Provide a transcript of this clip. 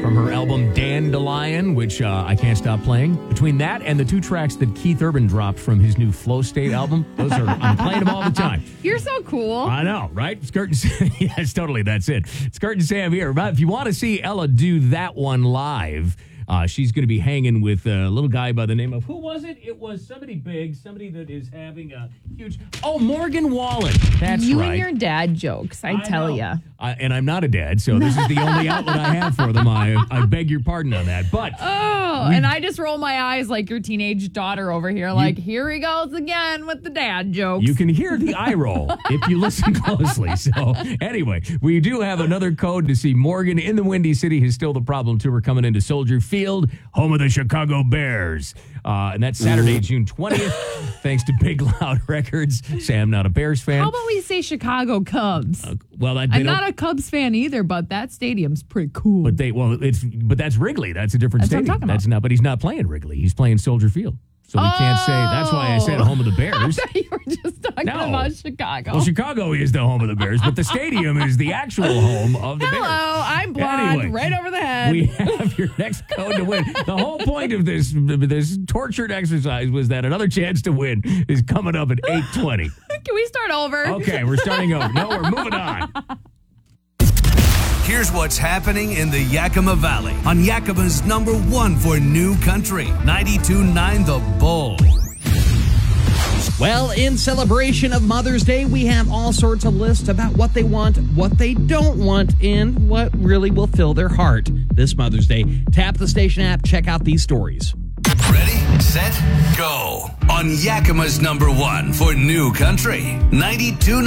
from her album Dandelion, which I can't stop playing. Between that and the 2 tracks that Keith Urban dropped from his new Flow State album, I'm playing them all the time. You're so cool. I know, right? Skirt and Sam. Yes, totally. That's it. Skirt and Sam here. But if you want to see Ella do that one live, she's going to be hanging with a little guy by the name of, who was it? It was somebody big, somebody that is having a huge, Morgan Wallen. That's you right. and your dad jokes, I tell ya. And I'm not a dad, so this is the only outlet I have for them. I beg your pardon on that. But and I just roll my eyes like your teenage daughter over here, like, here he goes again with the dad jokes. You can hear the eye roll if you listen closely. So anyway, we do have another code to see Morgan in the Windy City is Still the Problem tour coming into Soldier Field, home of the Chicago Bears. And that's Saturday, June 20th, thanks to Big Loud Records. Sam, not a Bears fan. How about we say Chicago Cubs? I'm not a Cubs fan either, but that stadium's pretty cool. But that's Wrigley. That's a different stadium. What I'm talking about. But he's not playing Wrigley. He's playing Soldier Field. So we can't say, that's why I said home of the Bears. I thought you were just talking about Chicago. Well, Chicago is the home of the Bears, but the stadium is the actual home of the Bears. Hello, I'm blonde, right over the head. We have your next code to win. The whole point of this tortured exercise was that another chance to win is coming up at 8:20. Can we start over? Okay, we're starting over. No, we're moving on. Here's what's happening in the Yakima Valley on Yakima's #1 for new country, 92.9 The Bull. Well, in celebration of Mother's Day, we have all sorts of lists about what they want, what they don't want, and what really will fill their heart this Mother's Day. Tap the station app, check out these stories. Ready, set, go. On Yakima's #1 for new country, 92.9